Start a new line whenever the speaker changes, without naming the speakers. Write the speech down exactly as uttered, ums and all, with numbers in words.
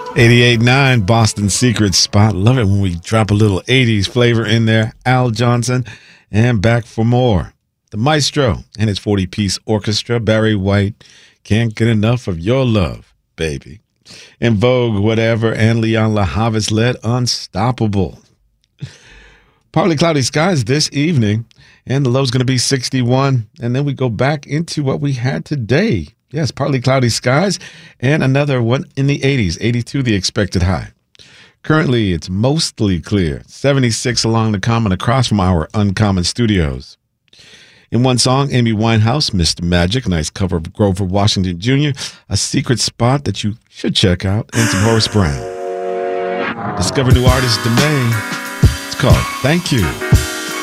eighty-eight point nine Boston Secret Spot. Love it when we drop a little eighties flavor in there. Al Johnson, and back for more. The Maestro and his forty-piece orchestra, Barry White, Can't Get Enough of Your Love, Baby. In Vogue, Whatever, and Leon LaHavis led Unstoppable. Partly cloudy skies this evening, and the low's going to be sixty-one. And then we go back into what we had today. Yes, partly cloudy skies, and another one in the eighties, eighty-two the expected high. Currently, it's mostly clear, seventy-six along the Common across from our Uncommon Studios. In one song, Amy Winehouse, Mister Magic, a nice cover of Grover Washington Junior, a secret spot that you should check out, and some Horace Brown. Discover new artist Demain. It's called Thank You.